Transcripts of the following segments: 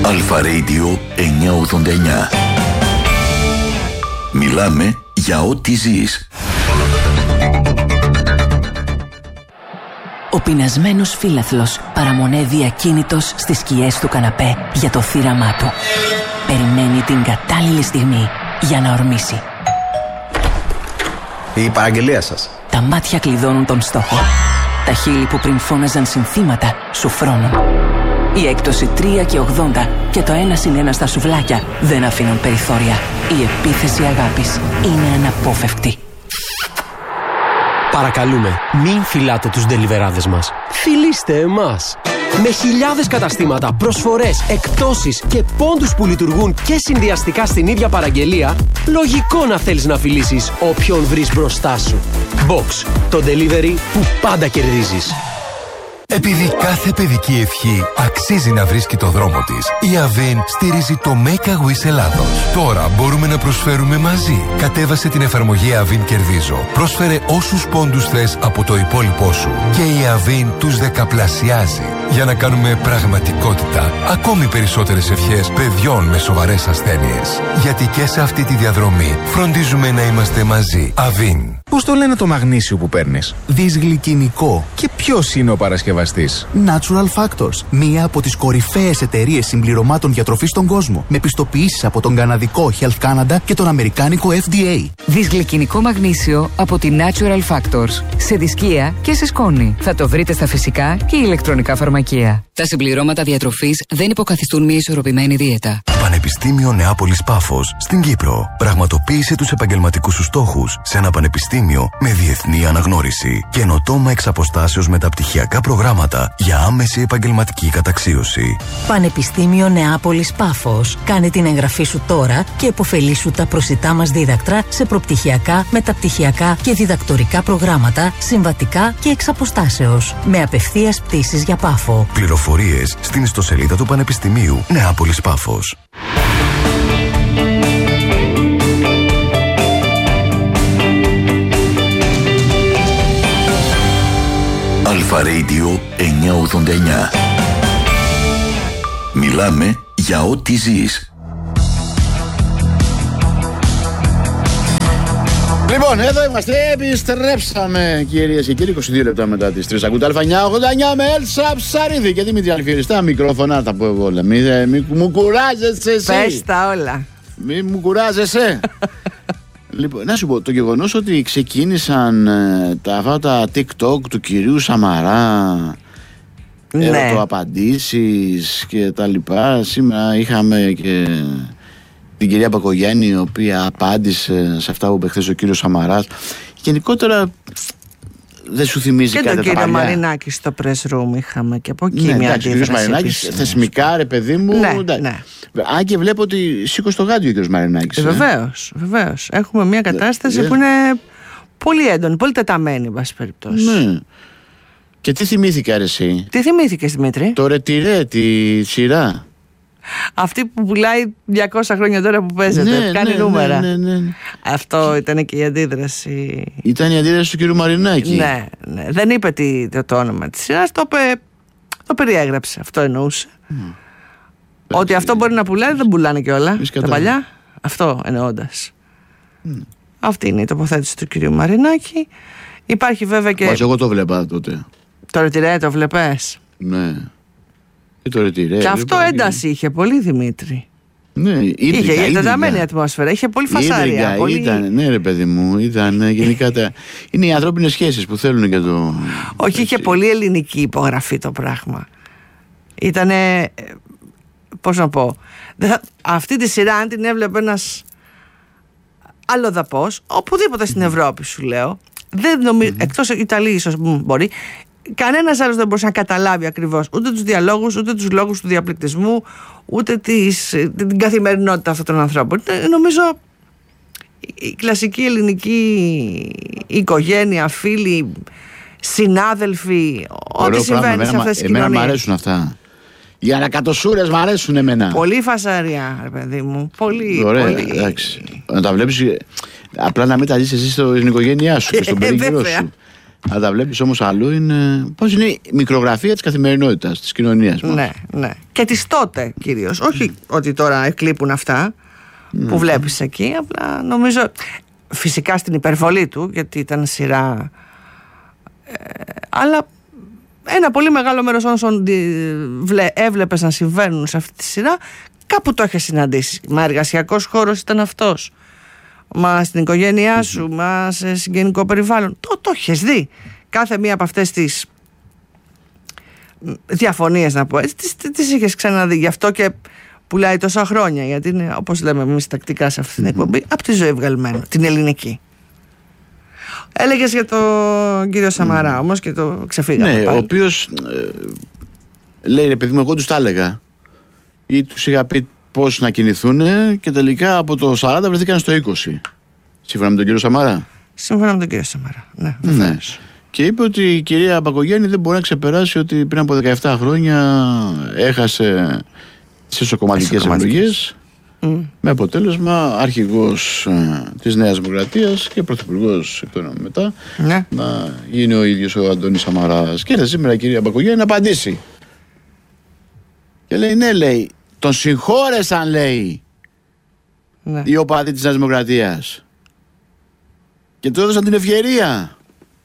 Αλφα Radio 989. Μιλάμε για ό,τι ζεις. Ο πεινασμένος φύλαθλος παραμονεύει ακίνητος στις σκιές του καναπέ για το θύραμά του. Περιμένει την κατάλληλη στιγμή για να ορμήσει. Η παραγγελία σας. Τα μάτια κλειδώνουν τον στόχο. Τα χείλη που πριν φώναζαν συνθήματα σου φρώνουν. Η έκπτωση 3,80 και το 1+1 στα σουβλάκια δεν αφήνουν περιθώρια. Η επίθεση αγάπης είναι αναπόφευκτη. Παρακαλούμε, μην φυλάτε τους ντελιβεράδες μας. Φιλήστε εμάς. Με χιλιάδες καταστήματα, προσφορές, εκπτώσεις και πόντους που λειτουργούν και συνδυαστικά στην ίδια παραγγελία, λογικό να θέλεις να φιλήσεις όποιον βρεις μπροστά σου. Box, το delivery που πάντα κερδίζεις. Επειδή κάθε παιδική ευχή αξίζει να βρίσκει το δρόμο της, η Avin στηρίζει το Make a Wish Ελλάδος. Τώρα μπορούμε να προσφέρουμε μαζί. Κατέβασε την εφαρμογή Avin Κερδίζω. Πρόσφερε όσους πόντους θες από το υπόλοιπό σου και η Avin τους δεκαπλασιάζει για να κάνουμε πραγματικότητα ακόμη περισσότερες ευχές παιδιών με σοβαρές ασθένειες. Γιατί και σε αυτή τη διαδρομή φροντίζουμε να είμαστε μαζί. Avin. Πώς το λένε το μαγνήσιο που παίρνεις? Δυσγλυκινικό. Και ποιος είναι ο παρασκευαστής? Natural Factors. Μία από τις κορυφαίες εταιρείες συμπληρωμάτων διατροφής στον κόσμο. Με πιστοποιήσεις από τον καναδικό Health Canada και τον αμερικάνικο FDA. Δυσγλυκινικό μαγνήσιο από τη Natural Factors. Σε δισκία και σε σκόνη. Θα το βρείτε στα φυσικά και ηλεκτρονικά φαρμακεία. Τα συμπληρώματα διατροφής δεν υποκαθιστούν μια ισορροπημένη δίαιτα. Πανεπιστήμιο Νεάπολης Πάφος στην Κύπρο. Πραγματοποίησε τους επαγγελματικούς σου στόχους σε ένα πανεπιστήμιο με διεθνή αναγνώριση. Καινοτόμα εξ αποστάσεως μεταπτυχιακά προγράμματα για άμεση επαγγελματική καταξίωση. Πανεπιστήμιο Νεάπολης Πάφος. Κάνε την εγγραφή σου τώρα και επωφελήσου τα προσιτά μας δίδακτρα σε προπτυχιακά, μεταπτυχιακά και διδακτορικά προγράμματα, συμβατικά και εξ αποστάσεως. Με απευθείας πτήσεις για Πάφο. Πληροφορίες στην ιστοσελίδα του Πανεπιστημίου Νεάπολης Πάφος. Αλφα Radio 989. Μιλάμε για ό,τι ζεις. Λοιπόν, εδώ είμαστε, επιστρέψαμε κυρίες και κύριοι, 22 λεπτά μετά τις 3. Ακούτε Αλφα 989 με Έλσα Ψαρίδη και Δημήτρη Αλφιεριστά. Μικρόφωνα τα πω εγώ όλα. Μη μου κουράζεσαι εσύ. Πες τα όλα. Μη μου κουράζεσαι. Λοιπόν, να σου πω, το γεγονός ότι ξεκίνησαν αυτά τα TikTok του κυρίου Σαμαρά, ερωτοαπαντήσεις και τα λοιπά. Σήμερα είχαμε και την κυρία Μπακογιάννη, η οποία απάντησε σε αυτά που είπε χθες ο κύριος Σαμαράς. Γενικότερα δεν σου θυμίζει κάτι? Και τον κύριο Μαρινάκη στο press room είχαμε και από εκεί μια αντίδραση. Ο κύριος Μαρινάκης θεσμικά, ρε παιδί μου. Ναι. Αν και βλέπω ότι σήκωσε το γάντιο ο κύριος Μαρινάκης. Βεβαίως. Έχουμε μια κατάσταση που είναι πολύ έντονη, πολύ τεταμένη, εν πάση περιπτώσει. Ναι. Και τι θυμήθηκα ρε εσύ? Τι θυμήθηκες, Δημήτρη? Το ρετυρέ, τη σειρά. Αυτή που πουλάει 200 χρόνια τώρα που παίζεται, κάνει νούμερα. Ναι. Αυτό ήταν και η αντίδραση. Ήταν η αντίδραση του κύριου Μαρινάκη. Ναι. Δεν είπε το όνομα της σειράς, το περιέγραψε. Αυτό εννοούσε. Ότι αυτό μπορεί να πουλάει, δεν πουλάνε και όλα τα παλιά. Αυτό εννοώντας. Αυτή είναι η τοποθέτηση του κυρίου Μαρινάκη. Υπάρχει βέβαια και. Εγώ το βλέπα τότε. Το ρετυρέ το βλέπες? Ναι. Και αυτό ένταση είχε πολύ, Δημήτρη. Ναι, είχε τεταμένη ατμόσφαιρα, είχε πολύ φασάρια. Ήταν, ναι, ρε παιδί μου, ήταν γενικά. Είναι οι ανθρώπινες σχέσεις που θέλουν και το. Όχι, είχε πολύ ελληνική υπογραφή το πράγμα. Ήτανε. Πώς να πω. Αυτή τη σειρά, αν την έβλεπε ένας αλλοδαπός, οπουδήποτε στην Ευρώπη, σου λέω, δεν νομίζω, εκτός Ιταλία, ίσως μπορεί. Κανένας άλλος δεν μπορούσε να καταλάβει ακριβώς ούτε τους διαλόγους, ούτε τους λόγους του διαπληκτισμού, ούτε την καθημερινότητα αυτών των ανθρώπων. Νομίζω η κλασική ελληνική οικογένεια, φίλοι, συνάδελφοι, ό,τι συμβαίνει σε αυτές τις κοινωνίες. Εμένα μου αρέσουν αυτά. Οι ανακατοσούρες μου αρέσουν εμένα. Πολύ φασαρία, ρε παιδί μου. Πολύ. Ωραία, εντάξει. Να τα βλέπεις, απλά να μην τα ζεις εσύ στην οικογένειά σου και στον περίγυρό σου. Αν τα βλέπεις όμως αλλού είναι. Πώς είναι η μικρογραφία της καθημερινότητας, της κοινωνίας μας. Ναι, ναι. Και της τότε κυρίως. Όχι ότι τώρα εκλείπουν αυτά που βλέπεις εκεί. Απλά νομίζω. Φυσικά στην υπερβολή του, γιατί ήταν σειρά. Αλλά ένα πολύ μεγάλο μέρος όσων έβλεπες να συμβαίνουν σε αυτή τη σειρά, κάπου το είχες συναντήσει. Μα εργασιακός χώρος ήταν αυτός. Μα στην οικογένειά σου, μα σε συγγενικό περιβάλλον. Το έχεις δει. Κάθε μία από αυτές τις διαφωνίες, να πω έτσι, τις είχες ξαναδεί. Γι' αυτό και πουλάει τόσα χρόνια. Γιατί είναι, όπως λέμε εμείς τακτικά σε αυτή την εκπομπή, από τη ζωή βγαλμένο, την ελληνική. Έλεγες για τον κύριο Σαμαρά όμως και το ξεφύγαμε. Ναι, πάλι. ο οποίος λέει, ρε παιδί μου, εγώ τους τα έλεγα. Ή τους είχα πει πώς να κινηθούν και τελικά από το 40 βρεθήκαν στο 20. Σύμφωνα με τον κύριο Σαμαρά. Σύμφωνα με τον κύριο Σαμαρά. Ναι, ναι. Και είπε ότι η κυρία Μπακογιάννη δεν μπορεί να ξεπεράσει ότι πριν από 17 χρόνια έχασε τις εσωκομματικές εκλογές. Με αποτέλεσμα αρχηγός της Νέας Δημοκρατίας και πρωθυπουργός εκ των μετά να γίνει ο ίδιος ο Αντώνης Σαμαράς. Και ήρθε σήμερα η κυρία Μπακογιάννη να απαντήσει. Και λέει, ναι, λέει, τον συγχώρεσαν, λέει, οι οπαδοί της Νέας Δημοκρατίας. Και του έδωσαν την ευκαιρία.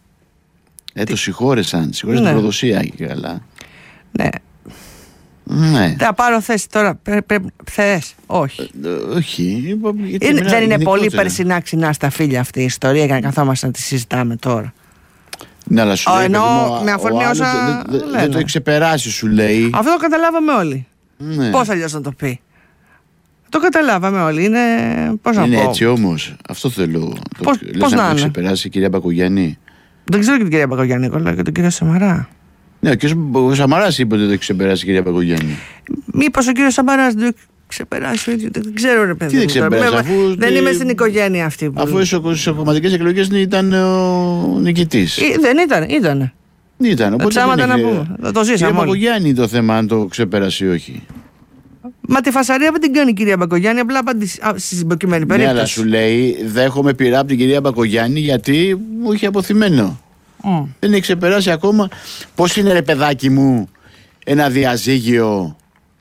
Το συγχώρεσαν την προδοσία και καλά. Ναι. Ναι. Θα πάρω θέση τώρα. Θες? Όχι. Όχι. Δεν είναι πολύ περσινά ξινά στα φίλια αυτή η ιστορία για να καθόμαστε να τη συζητάμε τώρα. Ναι, αλλά σου λέει, ενώ με αφορμή όσα δεν το έχει ξεπεράσει, σου λέει. Αυτό το καταλάβαμε όλοι. Ναι. Πώς αλλιώς να το πει? Το καταλάβαμε όλοι. Είναι, πώς να είναι πω. Έτσι όμως. Αυτό θέλω. Πώς να το είναι? ξεπεράσει η κυρία Μπακογιάννη. Δεν ξέρω και την κυρία Μπακογιάννη, αλλά και τον κύριο Σαμαρά. Ναι, ο Σαμαράς είπε ότι δεν το έχει ξεπεράσει η κυρία Μπακογιάννη. Μήπως ο κύριος Σαμαράς δεν το έχει ξεπεράσει ο ίδιος? Δεν ξέρω, ρε παιδί. Τι δεν ξεπεράσει, δεν είμαι στην οικογένεια αυτή. Αφού οι κομματικές εκλογές ήταν ο νικητής. Δεν ήταν. Ήταν. Οπότε να πούμε. Το ζήσαμε. Κυρία Μπακογιάννη το θέμα αν το ξεπεράσει ή όχι. Μα τη φασαρία δεν την κάνει η κυρία Μπακογιάννη, απλά απαντήσει στην προκειμένη περίπτωση. Ναι, αλλά σου λέει, δέχομαι πειρά από την κυρία Μπακογιάννη γιατί μου είχε αποθυμένο. Δεν έχει ξεπεράσει ακόμα. Πώς είναι, ρε παιδάκι μου, ένα διαζύγιο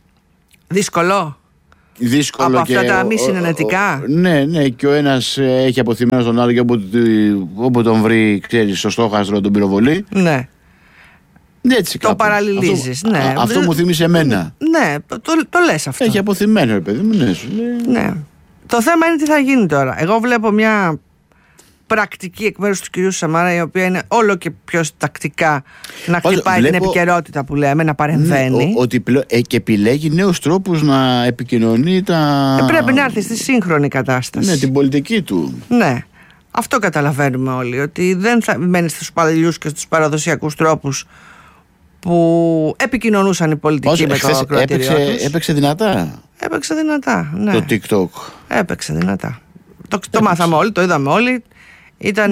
δύσκολο από αυτά τα μη συνενετικά. Ναι, και ο ένας έχει αποθυμένο τον άλλο και όπου τον βρει, ξέρεις, στο στόχαστρο τον πυροβολεί. Ναι. Έτσι, το παραλληλίζεις. Αυτό μου θύμισε εμένα. Ναι, το λες αυτό. Έχει αποθυμένο, ρε παιδί μου. Ναι. Το θέμα είναι τι θα γίνει τώρα. Εγώ βλέπω μια πρακτική εκ μέρους του κυρίου Σαμαρά, η οποία είναι όλο και πιο τακτικά να χτυπάει την επικαιρότητα που λέμε, να παρεμβαίνει. Ότι και επιλέγει νέους τρόπους να επικοινωνεί τα. Πρέπει να έρθει στη σύγχρονη κατάσταση. Ναι, την πολιτική του. Ναι. Αυτό καταλαβαίνουμε όλοι. Ότι δεν θα μένει στους παλιούς και στους παραδοσιακούς τρόπους που επικοινωνούσαν οι πολιτικοί με το ακροατήριό τους. Έπαιξε δυνατά. Έπαιξε δυνατά, ναι. Το TikTok. Έπαιξε δυνατά. Το μάθαμε όλοι, το είδαμε όλοι. Ήταν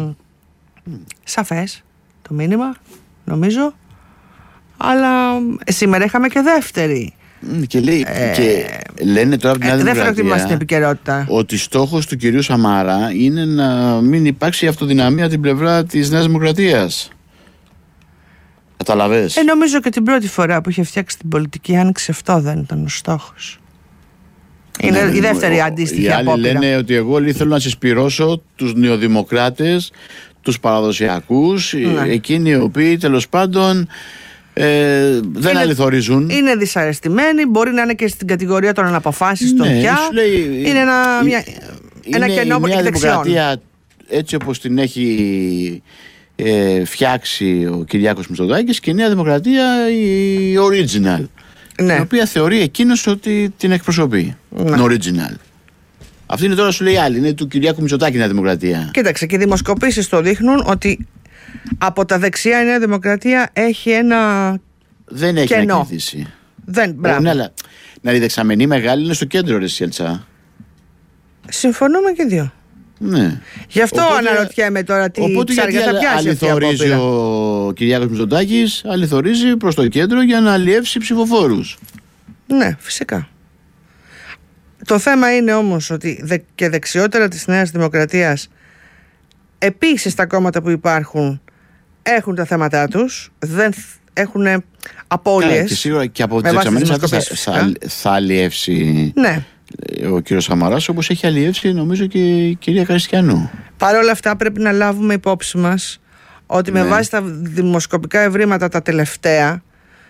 σαφές το μήνυμα, νομίζω. Αλλά σήμερα είχαμε και δεύτερη. Και λένε τώρα από την άλλη Δημοκρατία στην επικαιρότητα ότι στόχος του κυρίου Σαμαρά είναι να μην υπάρξει αυτοδυναμία την πλευρά της Νέας Δημοκρατίας. Καταλαβες. Νομίζω και την πρώτη φορά που είχε φτιάξει την πολιτική άνοιξη αυτό δεν ήταν ο στόχος. Είναι η δεύτερη αντίστοιχη απόπειρα. Οι άλλοι λένε ότι εγώ θέλω να συσπυρώσω τους νεοδημοκράτες, τους παραδοσιακούς, εκείνοι οι οποίοι τέλος πάντων δεν αληθορίζουν. Είναι δυσαρεστημένοι, μπορεί να είναι και στην κατηγορία των αναποφάσιστων πια. Είναι ένα κενό εκδεξιών. Δημοκρατία έτσι όπως την έχει φτιάξει ο Κυριάκος Μητσοτάκης και η Νέα Δημοκρατία η original. Ναι. Η οποία θεωρεί εκείνος ότι την εκπροσωπεί. Ναι. Original. Αυτή είναι τώρα, σου λέει άλλη, είναι του Κυριάκου Μητσοτάκη η Νέα Δημοκρατία. Κοίταξε, και οι δημοσκοπήσεις το δείχνουν ότι από τα δεξιά η Νέα Δημοκρατία έχει ένα δεν έχει κενό. ανακοίνηση. Ναι, αλλά να η δεξαμενή μεγάλη είναι στο κέντρο, ρε Σιέλτσα. Συμφωνούμε και δύο. Ναι. Γι' αυτό αναρωτιέμαι τώρα τι ψάρια θα πιάσει. Αληθορίζει ο Κυριάκος Μητσοτάκης, αληθορίζει προς το κέντρο για να αλλιεύσει ψηφοφόρους. Ναι, φυσικά. Το θέμα είναι όμως ότι και δεξιότερα της Νέας Δημοκρατίας, επίσης τα κόμματα που υπάρχουν, έχουν τα θέματα τους, δεν έχουν απώλειες. Και σίγουρα και από τις εξαμενές θα αλλιεύσει ο κύριος Σαμαράς, όπως έχει αλλιεύσει νομίζω και η κυρία Καριστιανού. Παρ' όλα αυτά πρέπει να λάβουμε υπόψη μας ότι με βάση τα δημοσκοπικά ευρήματα τα τελευταία,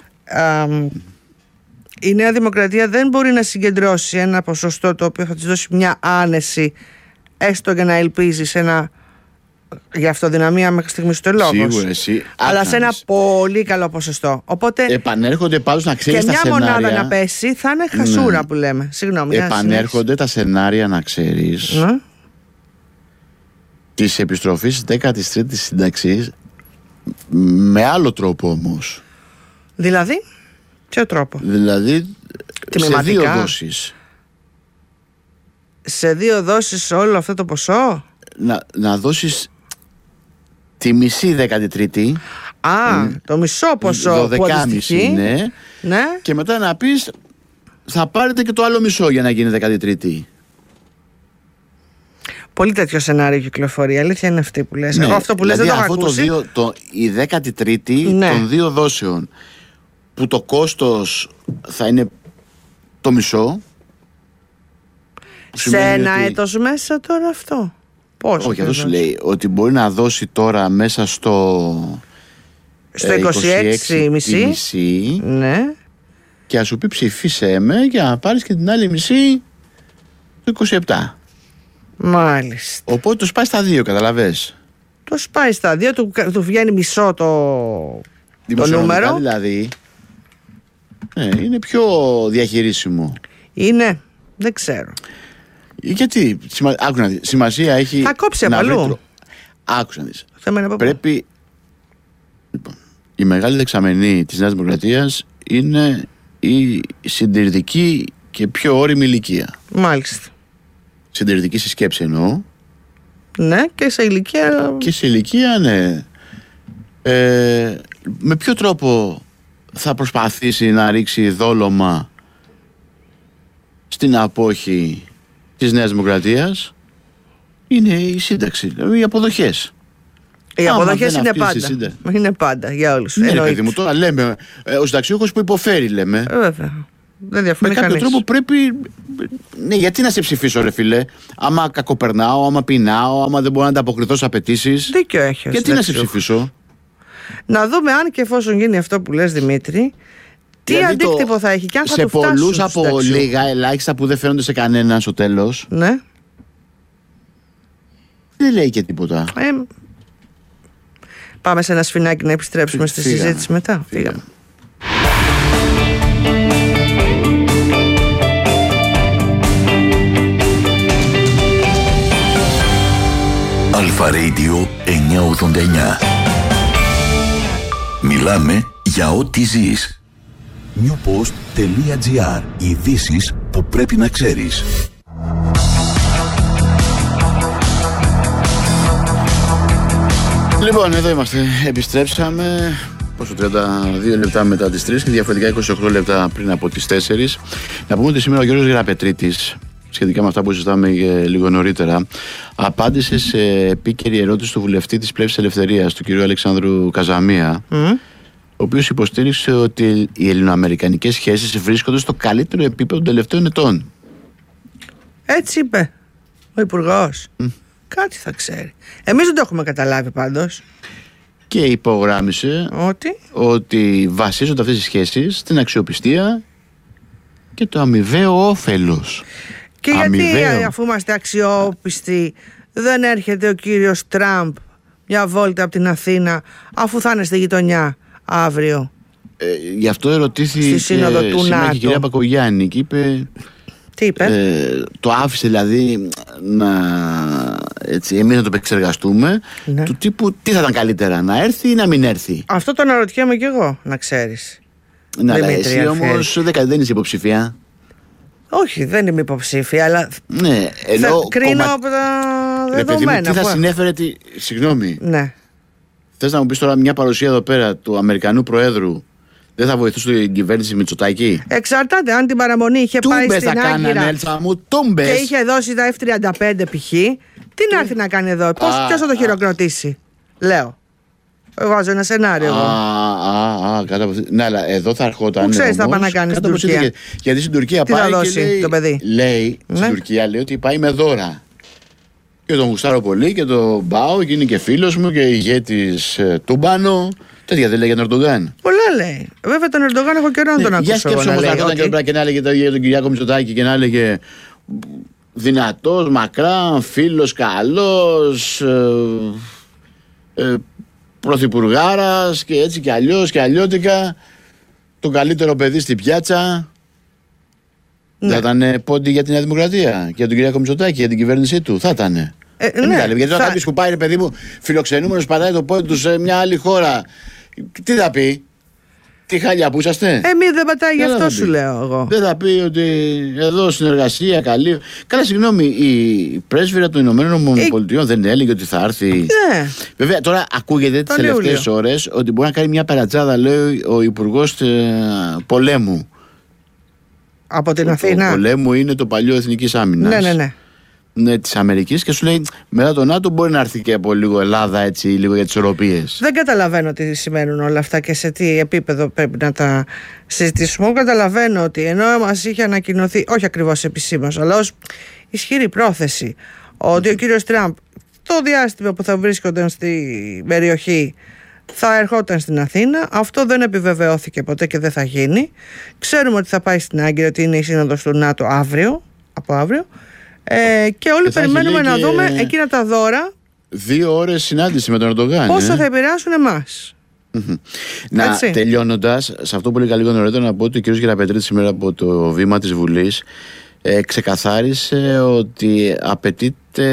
η Νέα Δημοκρατία δεν μπορεί να συγκεντρώσει ένα ποσοστό το οποίο θα της δώσει μια άνεση, έστω και να ελπίζει σε ένα, για αυτοδυναμία μέχρι στιγμής το λόγος. Σίγουρα εσύ. Αλλά σε ένα πολύ καλό ποσοστό. Οπότε επανέρχονται πάντως, να ξέρεις, τα σενάρια. Και μια μονάδα να πέσει θα είναι χασούρα που λέμε. Συγγνώμη. Επανέρχονται τα σενάρια, να ξέρεις, της επιστροφής 13ης σύνταξης με άλλο τρόπο όμως. Δηλαδή, ποιο τρόπο? Δηλαδή σε 2 δόσεις. Σε 2 δόσεις όλο αυτό το ποσό? Να δώσεις τη μισή 13η. Το μισό ποσό που αντιστοιχεί. Ναι. Και μετά να πεις θα πάρετε και το άλλο μισό για να γίνει 13η. Πολύ τέτοιο σενάριο κυκλοφορεί. Αλήθεια είναι αυτή που λες. Εγώ αυτό που λες δηλαδή δεν το έχω ακούσει. Η 13η των 2 δόσεων, που το κόστος θα είναι το μισό. Σε ένα έτος μέσα τώρα αυτό. Πώς? Όχι, αυτό σου λέει ότι μπορεί να δώσει τώρα μέσα στο 26,5. Ναι. Και να σου πει ψηφίσέ με για να πάρεις και την άλλη μισή το 27. Μάλιστα. Οπότε το σπάει στα 2, καταλαβες. Το σπάει στα 2, του βγαίνει μισό το νούμερο. Δηλαδή είναι πιο διαχειρίσιμο. Είναι, δεν ξέρω. Γιατί σημασία έχει. Θα κόψει από αλλού. Άκουσα να δεις. Πρέπει. Λοιπόν, η μεγάλη δεξαμενή της Νέας Δημοκρατίας είναι η συντηρητική και πιο όριμη ηλικία. Μάλιστα. Συντηρητική στη σκέψη εννοώ. Ναι, και σε ηλικία. Και σε ηλικία, ναι. Με ποιο τρόπο θα προσπαθήσει να ρίξει δόλωμα στην απόχη της Νέας Δημοκρατίας? Είναι η σύνταξη, δηλαδή οι αποδοχές. Οι αποδοχές είναι πάντα. Είναι πάντα για όλους. Ναι, παιδί μου, τώρα λέμε ο συνταξιούχος που υποφέρει, λέμε. Βέβαια. Δεν διαφωνεί με κάποιο τρόπο πρέπει. Ναι, γιατί να σε ψηφίσω, ρε φίλε, άμα κακοπερνάω, άμα πεινάω, άμα δεν μπορώ να ανταποκριθώ στις απαιτήσεις. Δίκιο έχει. Γιατί να σε ψηφίσω? Να δούμε αν και εφόσον γίνει αυτό που λες, Δημήτρη, τι δηλαδή αντίκτυπο θα έχει και αν θα σε του φτάσουν. Σε πολλούς από λίγα ελάχιστα που δεν φαίνονται σε κανέναν στο τέλος. Ναι. Δεν λέει και τίποτα. Πάμε σε ένα σφινάκι να επιστρέψουμε στη συζήτηση μετά. Φύγαμε. Αλφα Radio 989. Μιλάμε για ό,τι ζεις. Newpost.gr. Ειδήσεις που πρέπει να ξέρεις. Λοιπόν, εδώ είμαστε. Επιστρέψαμε. Πόσο, 32 λεπτά μετά τις 3 και διαφορετικά 28 λεπτά πριν από τις 4. Να πούμε ότι σήμερα ο Γιώργος Γεραπετρίτης, σχετικά με αυτά που συζητάμε λίγο νωρίτερα, απάντησε σε επίκαιρη ερώτηση του βουλευτή της Πλεύσης Ελευθερίας, του κ. Αλεξάνδρου Καζαμία, ο οποίος υποστήριξε ότι οι ελληνοαμερικανικές σχέσεις βρίσκονται στο καλύτερο επίπεδο των τελευταίων ετών. Έτσι είπε ο Υπουργός. Κάτι θα ξέρει. Εμείς δεν το έχουμε καταλάβει πάντως. Και υπογράμμισε ότι βασίζονται αυτές οι σχέσεις στην αξιοπιστία και το αμοιβαίο όφελος. Και γιατί αφού είμαστε αξιόπιστοι δεν έρχεται ο κύριος Τραμπ μια βόλτα από την Αθήνα, αφού θα είναι στη γειτονιά αύριο? Γι' αυτό ερωτήθηκε σήμερα και η κυρία Μπακογιάννη και είπε... Τι είπε? Το άφησε δηλαδή εμείς να το επεξεργαστούμε, του τύπου τι θα ήταν καλύτερα, να έρθει ή να μην έρθει. Αυτό το αναρωτιέμαι κι εγώ, να ξέρεις. Ναι, αλλά εσύ όμως δεν είσαι υποψηφία. Όχι, δεν είμαι υποψήφια, αλλά ναι, θα κρίνω από τα δεδομένα. Τι θα συνέφερε, συγγνώμη. Ναι. Θες να μου πεις τώρα μια παρουσία εδώ πέρα του Αμερικανού Προέδρου δεν θα βοηθούσε την κυβέρνηση Μητσοτάκη? Εξαρτάται, αν την παραμονή είχε πάει στην Άγκυρα και είχε δώσει τα F-35 π.χ. Τι να έρθει να κάνει εδώ, ποιος θα το χειροκροτήσει? Λέω. Βάζω ένα σενάριο. Ναι, αλλά εδώ θα ερχόταν. Πού ξέρεις θα πάει να κάνει στην Τουρκία? Γιατί στην Τουρκία τι πάει. Θα δώσει και λέει, το παιδί. Λέει, στην Τουρκία λέει ότι πάει με δώρα. Και τον γουστάρω πολύ και τον πάω και είναι και φίλος μου και ηγέτης του Μπάνο. Τέτοια δεν λέει για τον Ερντογάν. Πολλά λέει. Βέβαια τον Ερντογάν έχω καιρό να τον ακούσω. Για σκέψου όμως να έρχονταν και να έλεγε για τον Κυριάκο Μητσοτάκη και να έλεγε δυνατός, μακράν, φίλος, καλός, πρωθυπουργάρας και έτσι και αλλιώς και αλλιώτικα, το καλύτερο παιδί στη πιάτσα. Ναι. Θα ήταν πόντι για την Νέα Δημοκρατία και για τον Κυριάκο Μητσοτάκη, για την κυβέρνησή του. Θα ήταν. Ναι. Γιατί τώρα κάποιος που πάει, ρε παιδί μου, φιλοξενούμενος, πατάει το πόδι του σε μια άλλη χώρα, τι θα πει? Τι χάλια που είσαστε. Μη δεν πατάει, γι' αυτό σου λέω εγώ. Δεν θα πει ότι εδώ συνεργασία καλή. Καλά, συγγνώμη, η πρέσβυρα των Ηνωμένων Πολιτειών δεν έλεγε ότι θα έρθει? Ναι. Βέβαια, τώρα ακούγεται τις τελευταίες ώρες ότι μπορεί να κάνει μια περατσάδα, λέει ο Υπουργός Πολέμου. Από την Αθήνα. Το πολέμου είναι το παλιό Εθνικής Άμυνας. Ναι, της Αμερικής, και σου λέει μετά το ΝΑΤΟ μπορεί να έρθει και από λίγο Ελλάδα, έτσι, λίγο για τις ισορροπίες. Δεν καταλαβαίνω τι σημαίνουν όλα αυτά και σε τι επίπεδο πρέπει να τα συζητήσουμε. Καταλαβαίνω ότι ενώ μας είχε ανακοινωθεί, όχι ακριβώς επισήμως, αλλά ως ισχυρή πρόθεση, ότι ο κύριος Τραμπ το διάστημα που θα βρίσκονταν στη περιοχή θα ερχόταν στην Αθήνα. Αυτό δεν επιβεβαιώθηκε ποτέ και δεν θα γίνει. Ξέρουμε ότι θα πάει στην Άγκυρα, ότι είναι η σύνοδος του ΝΑΤΟ από αύριο. Και όλοι περιμένουμε να δούμε εκείνα τα δώρα. 2 ώρες συνάντηση με τον Ερντογάν. Πόσο θα επηρεάσουν εμάς. Να, τελειώνοντας, σε αυτό που έλεγα λίγο νωρίτερα, να πω ότι ο κ. Γεραπετρίτης σήμερα από το βήμα της Βουλής ξεκαθάρισε ότι απαιτείται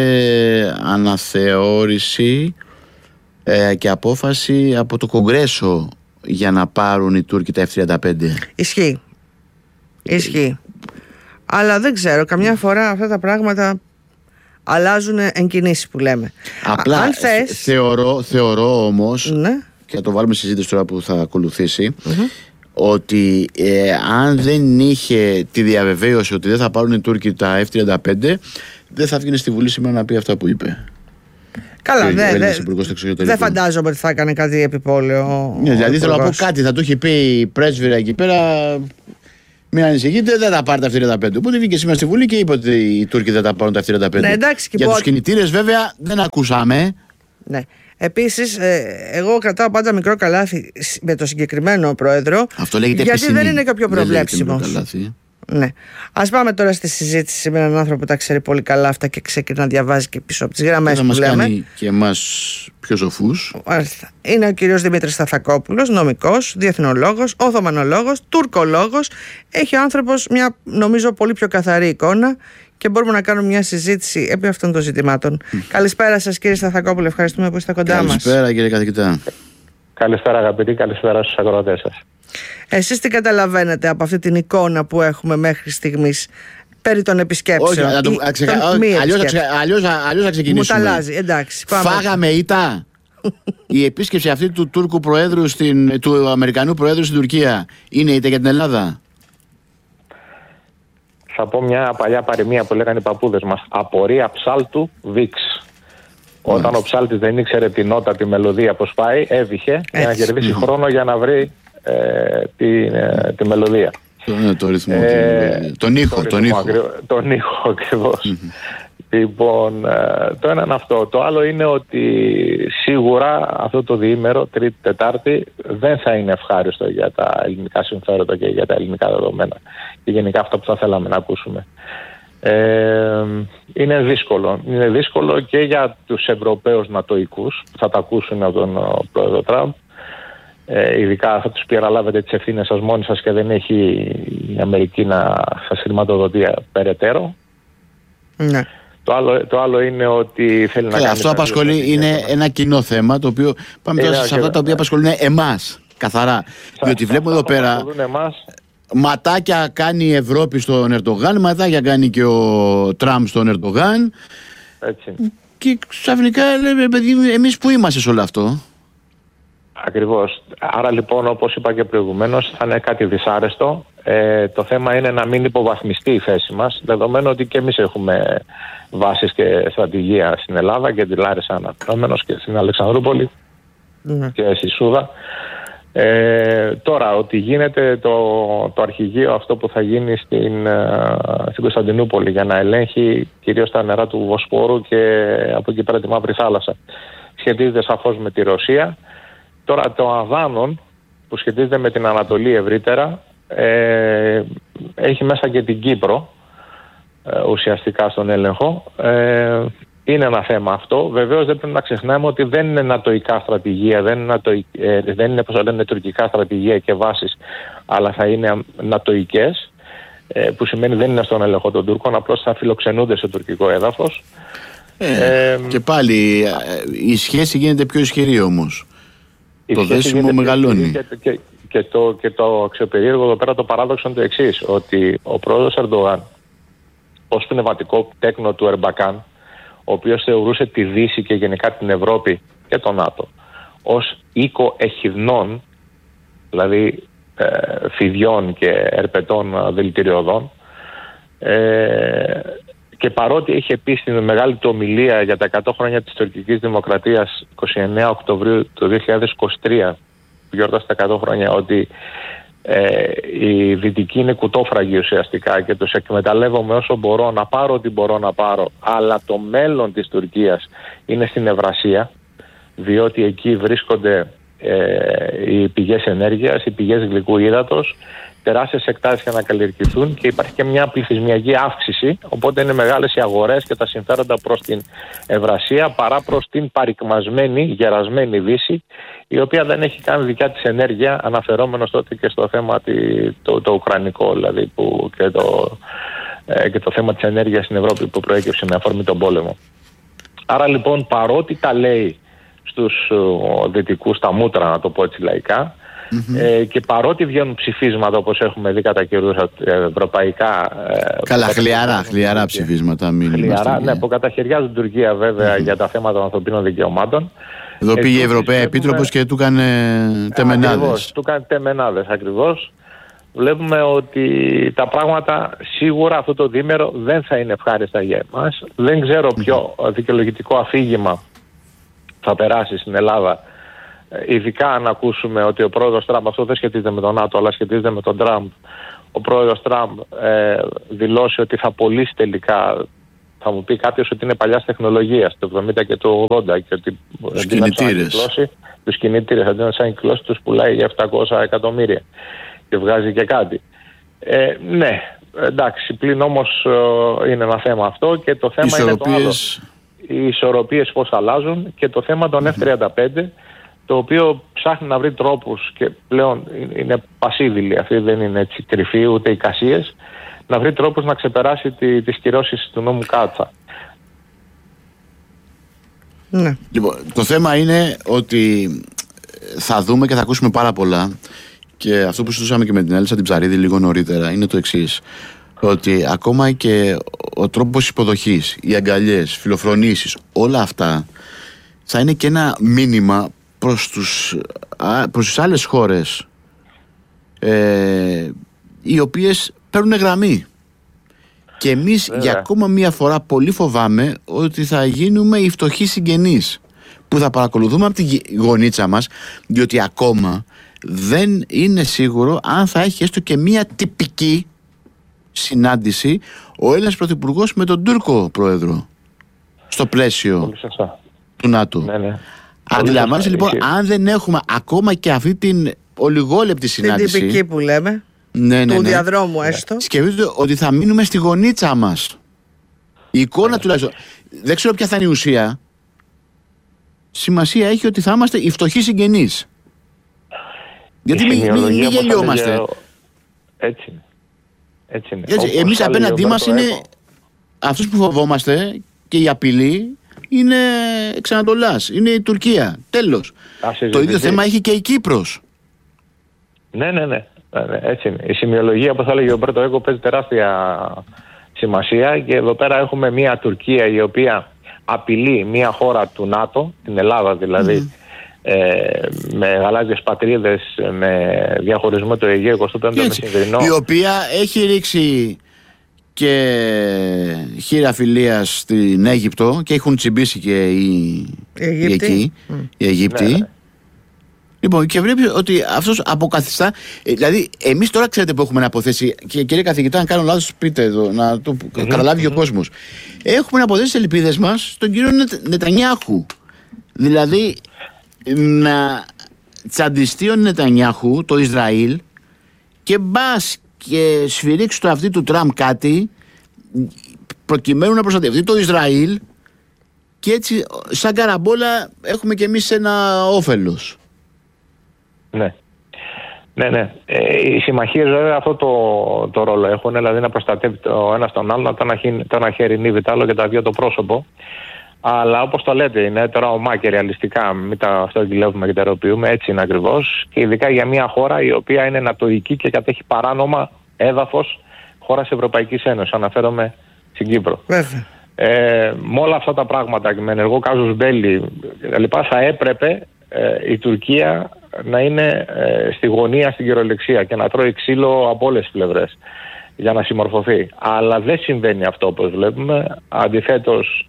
αναθεώρηση και απόφαση από το Κογκρέσο για να πάρουν οι Τούρκοι τα F-35. Ισχύει. Αλλά δεν ξέρω, καμιά φορά αυτά τα πράγματα αλλάζουν εν κινήσει που λέμε. Απλά αν θες... θεωρώ όμως, και θα το βάλουμε στη συζήτηση τώρα που θα ακολουθήσει, ότι αν δεν είχε τη διαβεβαίωση ότι δεν θα πάρουν οι Τούρκοι τα F-35, δεν θα βγει στη Βουλή σήμερα να πει αυτά που είπε. Καλά, δεν φαντάζομαι ότι θα έκανε κάτι επιπόλαιο. Δηλαδή θέλω να πω κάτι, θα το έχει πει η πρέσβυρα εκεί πέρα. Μην ανησυχείτε, δεν θα πάρει τα F-35. Οπότε βγήκε σήμερα στη Βουλή και είπε ότι οι Τούρκοι δεν θα πάρουν τα F-35. Ναι, εντάξει, για τους κινητήρες βέβαια δεν ακούσαμε. Ναι. Επίσης, εγώ κρατάω πάντα μικρό καλάθι με το συγκεκριμένο πρόεδρο. Αυτό λέγεται γιατί επισημή. Δεν είναι και ο πιο προβλέψιμος. Ναι. Ας πάμε τώρα στη συζήτηση με έναν άνθρωπο που τα ξέρει πολύ καλά αυτά και ξεκινά να διαβάζει και πίσω από τις γραμμές που λέμε. Θα μας κάνει και εμάς πιο σοφούς. Είναι ο κύριος Δημήτρης Σταθακόπουλος, νομικός, διεθνολόγος, οθωμανολόγος, τουρκολόγος. Έχει ο άνθρωπος μια, νομίζω, πολύ πιο καθαρή εικόνα και μπορούμε να κάνουμε μια συζήτηση επί αυτών των ζητημάτων. Καλησπέρα σας, κύριε Σταθακόπουλο, ευχαριστούμε που είστε κοντά μας. Καλησπέρα, κύριε καθηγητά. Καλησπέρα, αγαπητοί, καλησπέρα στους ακροατές σας. Εσείς τι καταλαβαίνετε από αυτή την εικόνα που έχουμε μέχρι στιγμής περί των επισκέψεων? Αλλιώς θα ξεκινήσουμε. Μου τα αλλάζει, εντάξει. Φάγαμε ήττα. Η επίσκεψη αυτή του Τούρκου Προέδρου του Αμερικανού Προέδρου στην Τουρκία είναι ήττα για την Ελλάδα? Θα πω μια παλιά παροιμία που λέγανε οι παππούδες μας. Απορία ψάλτου βίξ. Όταν ο ψάλτης δεν ήξερε την νότα, τη μελωδία πως πάει, έβηχε για να κερδίσει χρόνο για να βρει τη μελωδία. Το ρυθμό, τον ήχο. Τον ήχο ακριβώς. Λοιπόν, το ένα είναι αυτό. Το άλλο είναι ότι σίγουρα αυτό το διήμερο, Τρίτη, Τετάρτη, δεν θα είναι ευχάριστο για τα ελληνικά συμφέροντα και για τα ελληνικά δεδομένα και γενικά αυτά που θα θέλαμε να ακούσουμε. Είναι δύσκολο. Είναι δύσκολο και για τους Ευρωπαίους νατοικούς που θα τα ακούσουν από τον πρόεδρο Τραμπ. Ειδικά θα τους παραλάβετε τις ευθύνες σας μόνοι σας και δεν έχει η Αμερική να σας χρηματοδοτεί περαιτέρω. Ναι. Το άλλο είναι ότι θέλει να κάνει... Αυτό απασχολεί, είναι ένα κοινό θέμα, το οποίο πάμε τώρα σε αυτά τα οποία απασχολούν εμάς, καθαρά. Διότι βλέπουμε εδώ πέρα ματάκια κάνει η Ευρώπη στον Ερντογάν, ματάκια κάνει και ο Τραμπ στον Ερντογάν. Έτσι. Και ξαφνικά λέμε, παιδί, εμείς που είμαστε σε όλο αυτό? Ακριβώς. Άρα λοιπόν, όπως είπα και προηγουμένως, θα είναι κάτι δυσάρεστο. Το θέμα είναι να μην υποβαθμιστεί η θέση μας, δεδομένου ότι και εμείς έχουμε βάσεις και στρατηγία στην Ελλάδα και τη Λάρισα αναπτώμενος και στην Αλεξανδρούπολη. και στη Σούδα. Τώρα ότι γίνεται το αρχηγείο αυτό που θα γίνει στην Κωνσταντινούπολη για να ελέγχει κυρίως τα νερά του Βοσπόρου και από εκεί πέρα τη Μαύρη Θάλασσα, σχετίζεται σαφώς με τη Ρωσία. Τώρα το Αδάνον που σχετίζεται με την Ανατολή ευρύτερα έχει μέσα και την Κύπρο ουσιαστικά στον έλεγχο. Είναι ένα θέμα αυτό. Βεβαίως δεν πρέπει να ξεχνάμε ότι δεν είναι νατοϊκά στρατηγία, δεν είναι τουρκικά στρατηγία και βάσεις, αλλά θα είναι νατοϊκές, που σημαίνει δεν είναι στον έλεγχο των Τούρκων, απλώς θα φιλοξενούνται σε τουρκικό έδαφος. Και πάλι η σχέση γίνεται πιο ισχυρή όμως. Το δέσιμο μεγαλώνει. Και το αξιοπερίεργο εδώ πέρα, το παράδοξο είναι το εξής, ότι ο πρόεδρος Ερντογάν ως πνευματικό τέκνο του Ερμπακάν, ο οποίος θεωρούσε τη Δύση και γενικά την Ευρώπη και το ΝΑΤΟ ως οίκο εχιδνών, δηλαδή φιδιών και ερπετών δηλητηριωδών, και παρότι είχε πει στην μεγάλη του ομιλία για τα 100 χρόνια της τουρκικής δημοκρατίας 29 Οκτωβρίου του 2023, που γιόρτασε τα 100 χρόνια, ότι η Δυτική είναι κουτόφραγη ουσιαστικά και τους εκμεταλλεύομαι όσο μπορώ, να πάρω ό,τι μπορώ να πάρω, αλλά το μέλλον της Τουρκίας είναι στην Ευρασία, διότι εκεί βρίσκονται οι πηγές ενέργειας, οι πηγές γλυκού ύδατος, τεράστιες εκτάσεις για να καλλιεργηθούν και υπάρχει και μια πληθυσμιακή αύξηση, οπότε είναι μεγάλες οι αγορές και τα συμφέροντα προς την Ευρασία παρά προς την παρικμασμένη, γερασμένη Δύση, η οποία δεν έχει καν δικιά της ενέργεια, αναφερόμενος τότε και στο θέμα το ουκρανικό, δηλαδή και το θέμα της ενέργειας στην Ευρώπη που προέκυψε με αφορμή τον πόλεμο. Άρα λοιπόν, παρότι τα λέει στους δυτικούς τα μούτρα, να το πω έτσι λαϊκά, και παρότι βγαίνουν ψηφίσματα όπως έχουμε δει κατά καιρούς ευρωπαϊκά, καλά, χλιαρά ψηφίσματα, ναι, που καταχαιριάζουν την Τουρκία βέβαια για τα θέματα των ανθρωπίνων δικαιωμάτων. Εδώ πήγε η Ευρωπαία Επίτροπος και του έκανε τεμενάδες. Του έκανε τεμενάδες ακριβώς. Βλέπουμε ότι τα πράγματα σίγουρα αυτό το διήμερο δεν θα είναι ευχάριστα για εμάς. Δεν ξέρω ποιο δικαιολογητικό αφήγημα θα περάσει στην Ελλάδα, ειδικά αν ακούσουμε ότι ο πρόεδρος Τραμπ, αυτό δεν σχετίζεται με τον ΝΑΤΟ αλλά σχετίζεται με τον Τραμπ, ο πρόεδρος Τραμπ δηλώσει ότι θα πωλήσει τελικά, θα μου πει κάποιος ότι είναι παλιάς τεχνολογίας, το 70 και το 80, και ότι τους κινητήρες αντί να σαν κυκλώσει τους πουλάει για 700 εκατομμύρια και βγάζει και κάτι. Ναι, εντάξει, πλην όμως είναι ένα θέμα αυτό και το θέμα είναι το άλλο. Οι ισορροπίες πώς αλλάζουν και το θέμα των F-35, το οποίο ψάχνει να βρει τρόπους και πλέον είναι πασίβιλη, αυτή δεν είναι έτσι κρυφή ούτε εικασίες, να βρει τρόπους να ξεπεράσει τις κυρώσεις του νόμου Κάτσα. Ναι. Λοιπόν, το θέμα είναι ότι θα δούμε και θα ακούσουμε πάρα πολλά, και αυτό που συζητούσαμε και με την Έλισσα την Ψαρίδη λίγο νωρίτερα είναι το εξής, ότι ακόμα και ο τρόπος υποδοχής, οι αγκαλιές, φιλοφρονήσεις, όλα αυτά θα είναι και ένα μήνυμα προς τις άλλες χώρες οι οποίες παίρνουν γραμμή. Και εμείς για ακόμα μία φορά πολύ φοβάμαι ότι θα γίνουμε οι φτωχοί συγγενείς που θα παρακολουθούμε από τη γωνίτσα μας, διότι ακόμα δεν είναι σίγουρο αν θα έχει έστω και μία τυπική συνάντηση ο Έλληνας Πρωθυπουργός με τον Τούρκο Πρόεδρο στο πλαίσιο του ΝΑΤΟ. Ναι. Αντιλαμβάνεσαι λοιπόν, αν δεν έχουμε ακόμα και αυτή την ολιγόλεπτη συνάντηση, την τυπική που λέμε, του διαδρόμου έστω, σκεφτείτε ότι θα μείνουμε στη γωνίτσα μας. Η εικόνα τουλάχιστον, δεν ξέρω ποια θα είναι η ουσία, σημασία έχει ότι θα είμαστε οι φτωχοί συγγενείς. Γιατί μην γελιόμαστε. Έτσι είναι. Εμείς απέναντί μας είναι αυτούς που φοβόμαστε, και η απειλή είναι εξ Ανατολάς, είναι η Τουρκία. Τέλος. Το ίδιο θέμα έχει και η Κύπρος. Ναι. Έτσι είναι. Η σημειολογία, όπως έλεγε ο Μπέρτο Έκο, παίζει τεράστια σημασία, και εδώ πέρα έχουμε μια Τουρκία η οποία απειλεί μια χώρα του ΝΑΤΟ, την Ελλάδα δηλαδή, με γαλάζιες πατρίδες, με διαχωρισμό του Αιγαίου 25ο μεσημβρινό, η οποία έχει ρίξει και χείρα φιλίας στην Αίγυπτο και έχουν τσιμπήσει και οι Αιγύπτιοι. Λοιπόν, και βλέπει ότι αυτός αποκαθιστά. Δηλαδή, εμείς τώρα ξέρετε που έχουμε να αποθέσει. Και κύριε καθηγητά, αν κάνω λάθος, πείτε εδώ, να το καταλάβει ο κόσμος. Έχουμε να αποθέσει τις ελπίδες μας στον κύριο Νετανιάχου. Δηλαδή, να τσαντιστεί ο Νετανιάχου, το Ισραήλ, και μπας και σφυρίξει το αυτί του Τραμπ κάτι, προκειμένου να προστατευτεί το Ισραήλ, και έτσι, σαν καραμπόλα, έχουμε κι εμείς ένα όφελος. Ναι. Ναι. Οι συμμαχίες βέβαια αυτό το ρόλο έχουν, δηλαδή να προστατεύει ο ένας τον άλλο, το ένα χέρι νύβει το άλλο και τα δύο το πρόσωπο. Αλλά όπως το λέτε, είναι τώρα ομά και ρεαλιστικά, μην τα αυτογγυλεύουμε και τα ερωποιούμε, έτσι είναι ακριβώς. Και ειδικά για μια χώρα η οποία είναι νατοϊκή και κατέχει παράνομα έδαφος χώρας Ευρωπαϊκής Ένωσης. Αναφέρομαι στην Κύπρο. Βέβαια. Με όλα αυτά τα πράγματα και με ενεργό κάζους μπέλι λοιπά, θα έπρεπε η Τουρκία να είναι στη γωνία, στην κυριολεξία και να τρώει ξύλο από όλες τις πλευρές για να συμμορφωθεί. Αλλά δεν συμβαίνει αυτό όπως βλέπουμε. Αντιθέτως,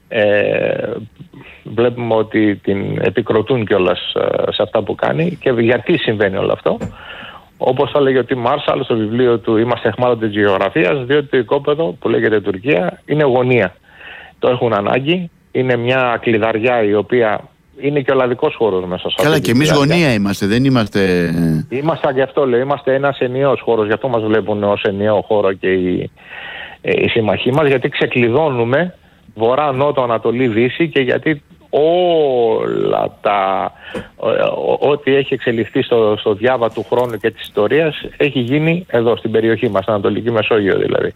βλέπουμε ότι την επικροτούν κιόλας σε αυτά που κάνει. Και γιατί συμβαίνει όλο αυτό? Όπως θα λέγει ο Τιμ Μάρσαλ στο βιβλίο του «Είμαστε αιχμάλωτες της γεωγραφίας», διότι το οικόπεδο που λέγεται Τουρκία είναι γωνία. Το έχουν ανάγκη. Είναι μια κλειδαριά η οποία είναι και ο λαδικός χώρος μέσα σε αυτό. Καλά, και εμείς γωνία είμαστε, δεν είμαστε. Είμαστε, γι' αυτό λέω, είμαστε ένας ενιαίος χώρος. Γι' αυτό μας βλέπουν ως ενιαίο χώρο και οι συμμαχοί μας, γιατί ξεκλειδώνουμε βορρά, νότο, ανατολή, δύση, και γιατί όλα ό,τι έχει εξελιχθεί στο διάβα του χρόνου και της ιστορίας έχει γίνει εδώ στην περιοχή μας, στην Ανατολική Μεσόγειο δηλαδή.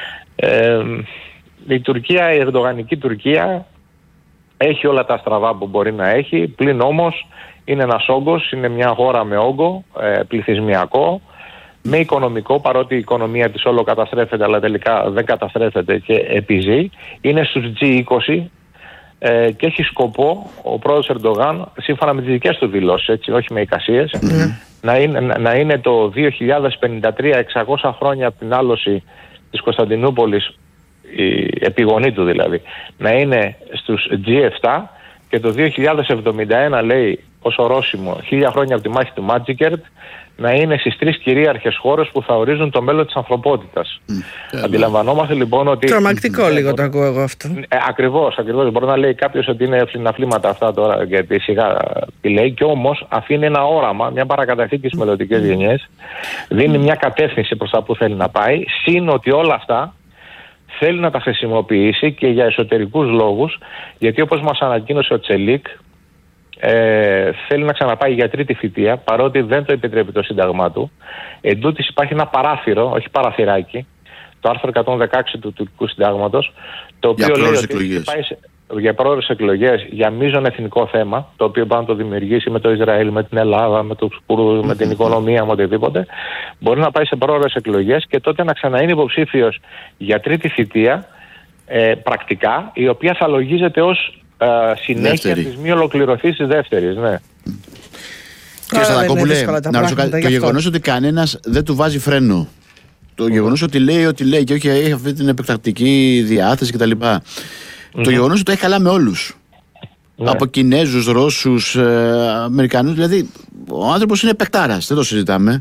Η Τουρκία, η ερντογανική Τουρκία, έχει όλα τα στραβά που μπορεί να έχει, πλην όμως είναι ένας όγκος, είναι μια χώρα με όγκο πληθυσμιακό, με οικονομικό, παρότι η οικονομία της όλο καταστρέφεται, αλλά τελικά δεν καταστρέφεται και επιζεί. Είναι στους G20 και έχει σκοπό ο πρόεδρος Ερντογάν, σύμφωνα με τις δικές του δηλώσεις, έτσι, όχι με εικασίες, να είναι το 2053, 600 χρόνια από την άλωση της Κωνσταντινούπολης, η επιγονή του δηλαδή, να είναι στους G7, και το 2071, λέει ως ορόσημο, 1000 χρόνια από τη μάχη του Μάτζικερτ, να είναι στις 3 κυρίαρχες χώρες που θα ορίζουν το μέλλον της ανθρωπότητας. Αντιλαμβανόμαστε λοιπόν ότι... Τρομακτικό λίγο το ακούω εγώ αυτό. Ακριβώς. Μπορεί να λέει κάποιος ότι είναι φλιναφλήματα αυτά τώρα, γιατί σιγά τι λέει, και όμως αφήνει ένα όραμα, μια παρακαταθήκη στις μελλοντικές γενιές, δίνει μια κατεύθυνση προς τα που θέλει να πάει, συν ότι όλα αυτά θέλει να τα χρησιμοποιήσει και για εσωτερικούς λόγους, γιατί όπως μας ανακοίνωσε ο Τσελίκ, θέλει να ξαναπάει για τρίτη θητεία, παρότι δεν το επιτρέπει το σύνταγμά του. Εντούτοις υπάρχει ένα παράθυρο, όχι παραθυράκι, το άρθρο 116 του τουρκικού συντάγματος, το οποίο λέει ότι πάει για πρόορες εκλογές για μείζον εθνικό θέμα, το οποίο πάει να το δημιουργήσει με το Ισραήλ, με την Ελλάδα, με τους Κούρδους, με την οικονομία, με οτιδήποτε, μπορεί να πάει σε πρόορες εκλογές και τότε να ξαναείνει υποψήφιος για τρίτη θητεία, πρακτικά, η οποία θα λογίζεται ως συνέχεια της μη ολοκληρωθής της δεύτερης. Ναι. Κύριε Σαδακόπουλε, να ρωτήσω κάτι. Το γεγονός ότι κανένας δεν του βάζει φρένο, το γεγονός ότι λέει και όχι έχει αυτή την επεκτακτική διάθεση κτλ. Το γεγονός ότι το έχει καλά με όλους. Ναι. Από Κινέζους, Ρώσους, Αμερικανούς, δηλαδή ο άνθρωπος είναι παικτάρας, δεν το συζητάμε.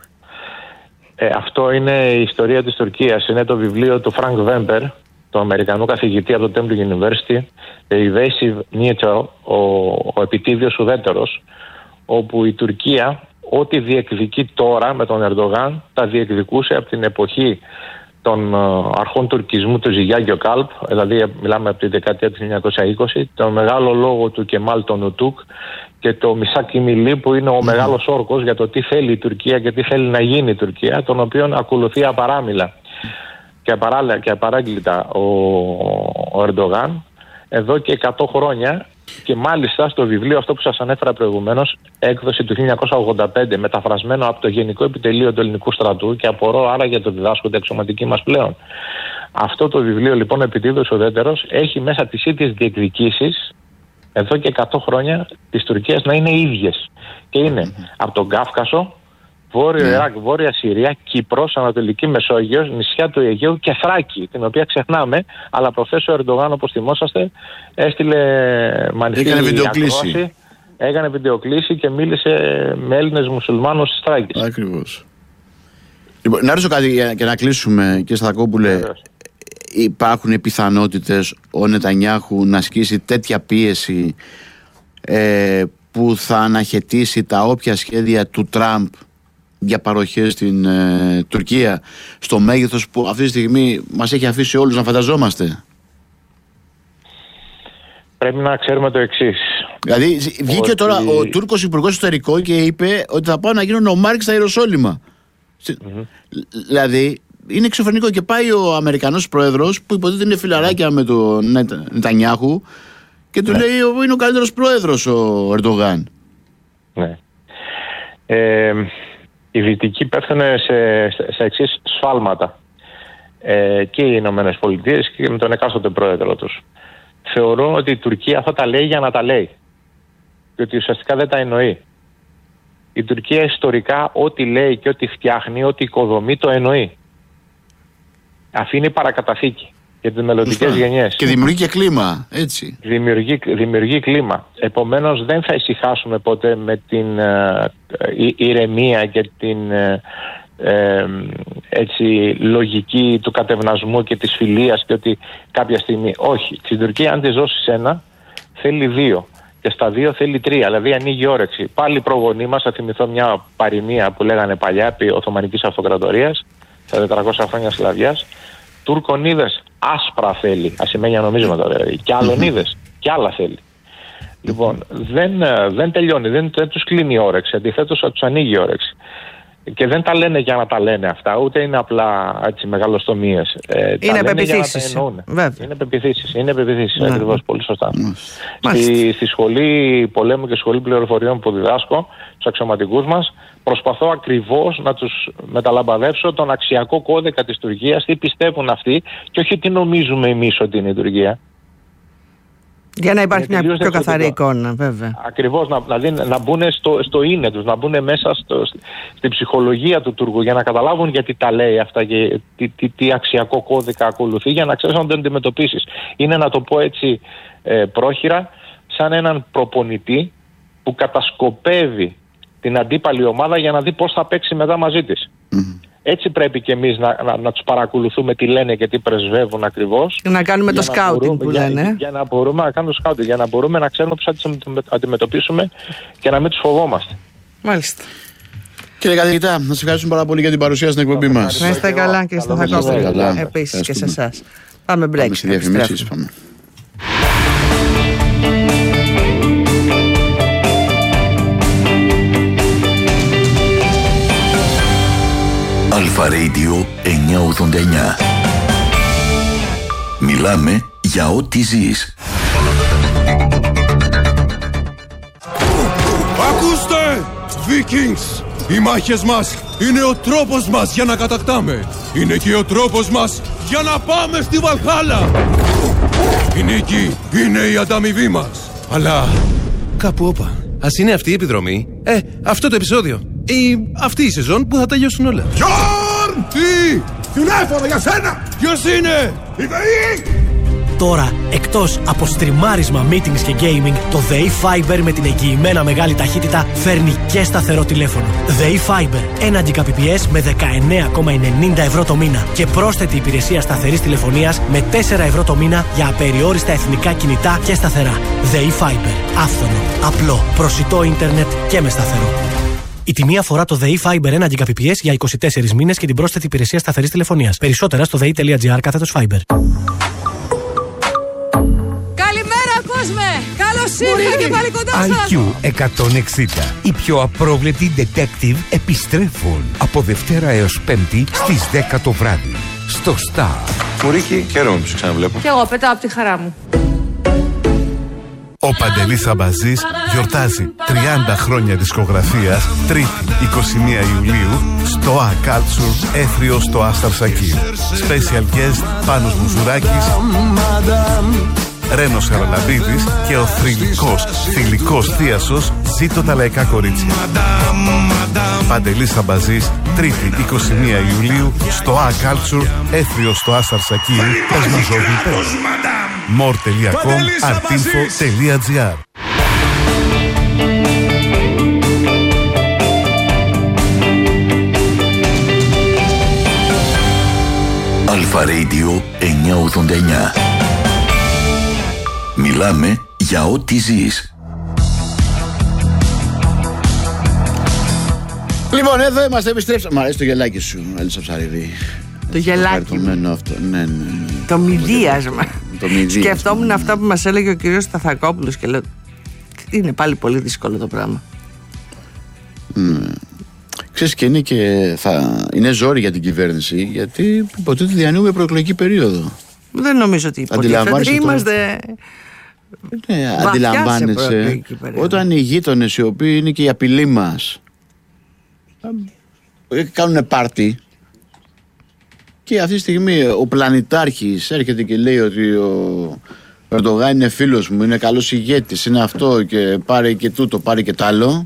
Αυτό είναι η ιστορία της Τουρκίας. Είναι το βιβλίο του Φρανκ Βέμπερ, του Αμερικανού καθηγητή από το Temple University, The Evasive Nature, ο επιτίδιος ουδέτερος, όπου η Τουρκία ό,τι διεκδικεί τώρα με τον Ερντογάν τα διεκδικούσε από την εποχή των αρχών τουρκισμού του Ζιγιάγκιο Κάλπ, δηλαδή μιλάμε από τη δεκαετία του 1920, τον μεγάλο λόγο του Κεμάλ τον Ουτούκ και το Μισάκ Μιλί, που είναι ο μεγάλος όρκος για το τι θέλει η Τουρκία και τι θέλει να γίνει η Τουρκία, τον οποίον ακολουθεί απαράμιλα και απαράγκλητα ο Ερντογάν εδώ και 100 χρόνια. Και μάλιστα στο βιβλίο αυτό που σας ανέφερα προηγουμένως, έκδοση του 1985, μεταφρασμένο από το Γενικό Επιτελείο του Ελληνικού Στρατού, και απορώ άρα για το διδάσκονται εξωματικοί μας πλέον. Αυτό το βιβλίο λοιπόν, επιτίδος ουδέτερος, έχει μέσα τις ίδιες διεκδικήσεις εδώ και 100 χρόνια της Τουρκίας να είναι ίδιες. Και είναι από τον Κάφκασο, Βόρειο Ιράκ, Βόρεια Συρία, Κύπρος, Ανατολική Μεσόγειος, νησιά του Αιγαίου και Θράκη, την οποία ξεχνάμε, αλλά προχθές ο Ερντογάν, όπως θυμόσαστε, έστειλε μανιφή ακρόαση. Έκανε βιντεοκλήση και μίλησε με Έλληνες μουσουλμάνους της Θράκης. Ακριβώς. Λοιπόν, να ρωτήσω κάτι και να κλείσουμε, κύριε Σταθακόπουλε. Υπάρχουν πιθανότητες ο Νετανιάχου να ασκήσει τέτοια πίεση που θα αναχαιτήσει τα όποια σχέδια του Τραμπ για παροχές στην Τουρκία στο μέγεθος που αυτή τη στιγμή μας έχει αφήσει όλους να φανταζόμαστε? Πρέπει να ξέρουμε το εξής. Δηλαδή βγήκε τώρα ο Τούρκος υπουργός εσωτερικών και είπε ότι θα πάω να γίνω ο Μάρξ στα Ιεροσόλυμα. Δηλαδή είναι εξωφρενικό, και πάει ο Αμερικανός πρόεδρος που υποτίθεται είναι φιλαράκια με τον Νετανιάχου και του λέει είναι ο καλύτερος πρόεδρος ο Ερντογάν. Ναι. Οι Δυτικοί πέφτουν σε εξής σφάλματα, και οι Ηνωμένες Πολιτείες και με τον εκάστοτε πρόεδρο τους. Θεωρούν ότι η Τουρκία θα τα λέει για να τα λέει και ότι ουσιαστικά δεν τα εννοεί. Η Τουρκία ιστορικά ό,τι λέει και ό,τι φτιάχνει, ό,τι οικοδομεί, το εννοεί. Αφήνει παρακαταθήκη για τις μελλοντικές γενιές. Και δημιουργεί και κλίμα, έτσι. Δημιουργεί κλίμα. Επομένως δεν θα ησυχάσουμε ποτέ με την ηρεμία και την έτσι, λογική του κατευνασμού και της φιλίας και ότι κάποια στιγμή. Όχι. Στην Τουρκία αν της δώσεις ένα, θέλει δύο. Και στα δύο θέλει τρία. Δηλαδή ανοίγει όρεξη. Πάλι οι προγονείς μας, θα θυμηθώ μια παροιμία που λέγανε παλιά επί Οθωμανικής Αυτοκρατορίας, στα 400 χρόνια Σλαβιάς. Τούρκον είδες, άσπρα θέλει. Ασημένια νομίσματα δηλαδή. Και άλλον είδες, και άλλα θέλει. Λοιπόν, δεν τελειώνει, δεν τους κλείνει η όρεξη. Αντιθέτως θα τους ανοίγει η όρεξη. Και δεν τα λένε για να τα λένε αυτά, ούτε είναι απλά έτσι μεγαλοστομίες. Είναι πεποιθήσεις. Είναι πεποιθήσεις, ακριβώς, πολύ σωστά. Στη σχολή πολέμου και σχολή πληροφοριών που διδάσκω, στους αξιωματικούς μας, προσπαθώ ακριβώς να τους μεταλαμπαδεύσω τον αξιακό κώδικα της Τουρκίας, τι πιστεύουν αυτοί και όχι τι νομίζουμε εμείς ότι είναι η Τουρκία. Για να υπάρχει μια πιο καθαρή εικόνα, βέβαια. Ακριβώς, να μπουν στο είναι τους, να μπουν μέσα στην ψυχολογία του Τούρκου για να καταλάβουν γιατί τα λέει αυτά και τι αξιακό κώδικα ακολουθεί, για να ξέρεις να τον αντιμετωπίσεις. Είναι, να το πω έτσι πρόχειρα, σαν έναν προπονητή που κατασκοπεύει την αντίπαλη ομάδα για να δει πώς θα παίξει μετά μαζί της. Έτσι πρέπει και εμείς να τους παρακολουθούμε τι λένε και τι πρεσβεύουν ακριβώς. Να κάνουμε το σκάουτινγκ που λένε. Για να μπορούμε να κάνουμε το σκάουτινγκ, για να μπορούμε να ξέρουμε πώς θα τις αντιμετωπίσουμε και να μην τους φοβόμαστε. Μάλιστα. Κύριε καθηγητά, να σας ευχαριστούμε πάρα πολύ για την παρουσία στην εκπομπή μας. Να είστε καλά, κύριε Σταθακόπουλε. Επίσης και σε εσάς. Πάμε break. Πάμε σε διαφημίσεις. Αλφα Radio 989. Μιλάμε για ό,τι ζεις. Ακούστε! Vikings! Οι μάχες μας είναι ο τρόπος μας για να κατακτάμε. Είναι και ο τρόπος μας για να πάμε στη Βαλχάλα. Η νίκη είναι η ανταμοιβή μας. Αλλά κάπου όπα. Ας είναι αυτή η επιδρομή, αυτό το επεισόδιο ή αυτή η σεζόν που θα τελειώσουν όλα. Γιόρν! Τι! Τηλέφωνο για σένα! Ποιος είναι? Η ΔΕΗ! Τώρα, εκτός από στριμάρισμα, meetings και gaming, το ΔΕΗ Fiber με την εγγυημένα μεγάλη ταχύτητα φέρνει και σταθερό τηλέφωνο. ΔΕΗ Fiber, 1 Gbps με 19,90 ευρώ το μήνα και πρόσθετη υπηρεσία σταθερής τηλεφωνίας με 4 ευρώ το μήνα για απεριόριστα εθνικά κινητά και σταθερά. ΔΕΗ Fiber, άφθονο, απλό, προσιτό ίντερνετ και με σταθερό. Η τιμή αφορά το ΔΕΗ Fiber 1 Gbps για 24 μήνες και την πρόσθετη υπηρεσία σταθερής τηλεφωνίας. Περισσότερα στο dei.gr/fiber. Καλώς ήρθατε και πάλι κοντά σας. IQ 160. Οι πιο απρόβλεπτοι detective επιστρέφουν από Δευτέρα έως Πέμπτη στις 10 το βράδυ. Στο Star. Μουρίκη, χαίρομαι που σε ξαναβλέπω. Κι εγώ πετάω από τη χαρά μου. Ο Παντελής Αμπαζής γιορτάζει 30 χρόνια δισκογραφίας, Τρίτη 21 Ιουλίου, στο A Culture, Έθριο στο Άσταρ Σακί. Special guest Πάνος Μουζουράκης, Ρένος Χαραλαμπίδης και ο θηλυκός θίασος Ζήτω τα λαϊκά κορίτσια. Παντελής Αμπαζής, Τρίτη 21 Ιουλίου, στο A Culture, Έθριο στο Άσταρ Σακί, Πεσμαζόβιλ. more.com, artinfo.gr. Αλφα Radio 989. Μιλάμε για ό,τι ζεις. Λοιπόν, εδώ είμαστε, επιστρέψαμε. Μ' αρέσει το γελάκι σου, Αλίσσα Ψαρίδη. Το γελάκι. Αυτό. Ναι. Το μηδίασμα. Σκεφτόμουν αυτά που μας έλεγε ο κύριος Σταθακόπουλος και λέω, είναι πάλι πολύ δύσκολο το πράγμα. Ξέρεις, και είναι ζόρι για την κυβέρνηση, γιατί υποτίθεται διανύουμε προεκλογική περίοδο. Δεν νομίζω ότι υποτίθεται. Είμαστε... Ναι, αντιλαμβάνεσαι όταν οι γείτονες, οι οποίοι είναι και η απειλή μας, κάνουν πάρτι, και αυτή τη στιγμή ο πλανητάρχης έρχεται και λέει ότι ο Ερντογάν είναι φίλος μου, είναι καλός ηγέτης, είναι αυτό και πάρε και τούτο, πάρε και τ' άλλο.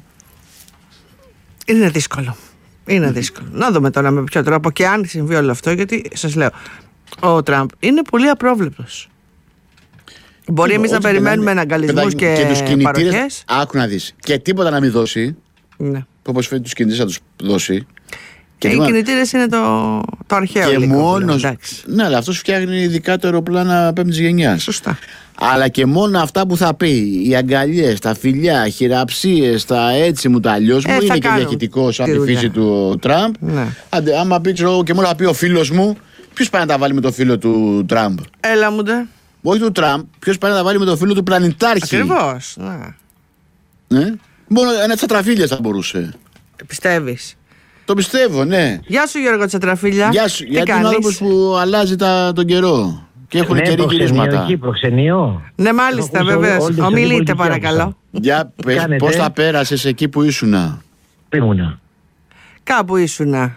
Είναι δύσκολο. Είναι δύσκολο. Να δούμε τώρα με ποιο τρόπο και αν συμβεί όλο αυτό, γιατί σας λέω, ο Τραμπ είναι πολύ απρόβλεπτος. Μπορεί εμείς να περιμένουμε αγκαλισμούς και παροχές. Άκου να δεις. Και τίποτα να μην δώσει. Ναι. Όπως φέρει τους κινητήρες να τους δώσει. Και οι κινητήρες είναι το αρχαίο. Και μόνος. Ναι, αλλά αυτός φτιάχνει ειδικά το αεροπλάνα 5ης γενιάς. Σωστά. Αλλά και μόνο αυτά που θα πει, οι αγκαλιές, τα φιλιά, χειραψίες, τα έτσι μου, τα αλλιώς μου, είναι και διαχειτικός από τη φύση του Τραμπ. Ναι. Άμα πει, ξέρω, και μόνο θα πει ο φίλος μου, ποιος πάει να τα βάλει με το φίλο του Τραμπ? Έλα μου ντε. Όχι του Τραμπ, ποιος πάει να τα βάλει με το φίλο του πλανητάρχη? Ακριβώς. Ναι. Μόνο ένα Τσατραφίλιας θα μπορούσε. Πιστεύεις? Το πιστεύω, ναι. Γεια σου Γιώργο Τσατραφίλια. Γεια σου. Γιατί είναι άνθρωπος που αλλάζει τον καιρό. Και έχουν καιρή γυρίσματα. Προξενείο. Ναι, μάλιστα, βεβαίως. Ομιλείτε παρακαλώ. Για πες, πώς θα πέρασες εκεί που ήσουνα? Ήμουνα. Κάπου ήσουνα.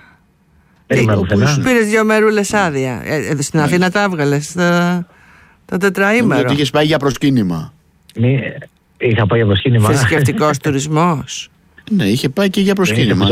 Πήρες 2 μερούλες άδεια. Στην Αθήνα τα έβγαλες το τετραήμερο. Γιατί είχες πάει για προσκύνημα. Είχα πάει για προσκύνημα. Θρησκευτικός τουρισμός. Ναι, είχε πάει και για προσκύνημα.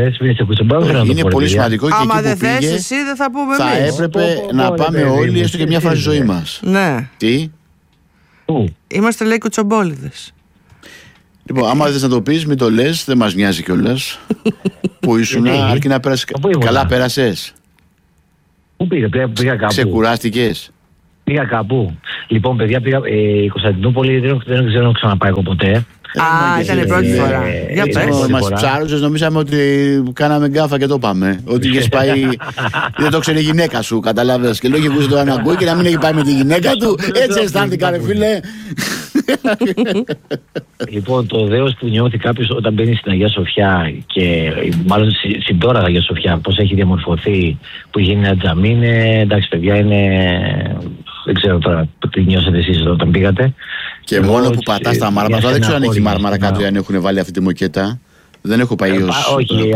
Είναι πολύ σημαντικό. Άμα δεν θες εσύ, δεν θα πούμε εμείς. Θα έπρεπε να πάμε όλοι έστω και μια φορά στη ζωή μας. Ναι. Τι? Είμαστε, λέει, κουτσομπόλιδες. Λοιπόν, άμα δεν θα το πεις, μην το λες, δεν μας νοιάζει κιόλας. Που ήσουνα, αρκεί να πέρασεις. Καλά πέρασες? Πού πήγα κάπου? Ξεκουράστηκες? Πήγα κάπου. Λοιπόν, παιδιά, πήγα η Κωνσταντινούπολη, δεν ξέρω να ξαναπάω εγώ ποτέ. Ήταν η πρώτη φορά. Για πες. Μας ψάρουσες, νομίζαμε ότι κάναμε γκάφα και το πάμε. Ότι είχες πάει, δεν το ξέρει η γυναίκα σου, καταλάβες. Και λόγω είχε το αναγκούει και να μην έχει πάει με τη γυναίκα του. Έτσι αισθάνθηκα, ρε φίλε. Λοιπόν, το δέος που νιώθει κάποιος όταν μπαίνει στην Αγία Σοφιά, και μάλλον στην τώρα Αγία Σοφιά, πώς έχει διαμορφωθεί, που γίνει ένα τζαμί, είναι, εντάξει παιδιά, είναι... Δεν ξέρω τώρα τι νιώσατε εσείς όταν πήγατε. Και μόνο που πατάς τα μάρμαρα, τώρα δεν ξέρω αν έχει μάρμαρα κάτω ή αν έχουν βάλει αυτή τη μοκέτα. Δεν έχω πάει ως... Όχι,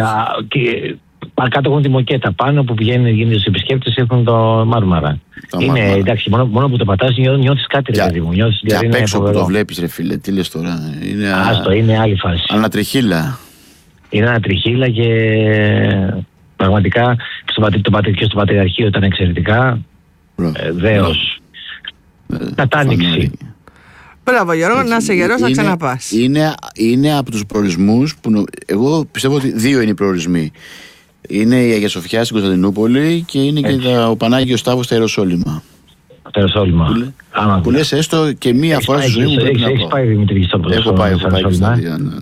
κάτω έχουν τη μοκέτα. Πάνω που γίνεται στους επισκέπτες έχουν το μάρμαρα. Είναι, εντάξει, μόνο που το πατάς νιώθεις κάτι, ρε παιδί μου. Και απ' έξω που το βλέπεις, ρε φίλε, τι λες τώρα? Άστο, είναι άλλη φάση. Ανατριχύλα. Είναι ανατριχύλα και πραγματικά και στο Πατριαρχείο ήταν εξαιρετικά. Δέος. Κατάνοιξη. Μπράβο Γιώργο, να είσαι γερός να ξαναπάς. Είναι από τους προορισμούς που εγώ πιστεύω ότι 2 είναι οι προορισμοί. Είναι η Αγία Σοφιά στην Κωνσταντινούπολη και είναι και ο Πανάγιος Σταύρος στα Ιεροσόλυμα. Τα Ιεροσόλυμα. Που λες έστω και μία φορά στη ζωή μου πρέπει να πω. Έχεις πάει Δημήτρη στο Έχω πάει και στα